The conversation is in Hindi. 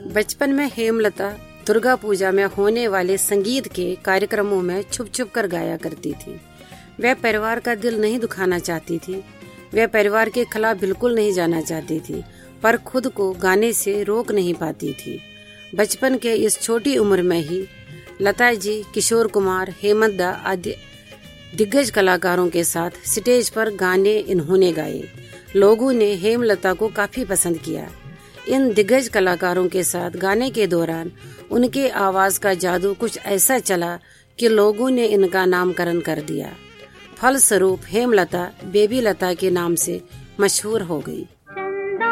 बचपन में हेमलता दुर्गा पूजा में होने वाले संगीत के कार्यक्रमों में छुप छुप कर गाया करती थी। वह परिवार का दिल नहीं दुखाना चाहती थी। वह परिवार के खिलाफ बिल्कुल नहीं जाना चाहती थी, पर खुद को गाने से रोक नहीं पाती थी। बचपन के इस छोटी उम्र में ही लता जी, किशोर कुमार, हेमंत दा आदि दिग्गज कलाकारों के साथ स्टेज पर गाने इन्होंने गाए। लोगों ने हेमलता को काफी पसंद किया। इन दिग्गज कलाकारों के साथ गाने के दौरान उनके आवाज का जादू कुछ ऐसा चला कि लोगों ने इनका नामकरण कर दिया। फलस्वरूप हेमलता बेबी लता के नाम से मशहूर हो गई।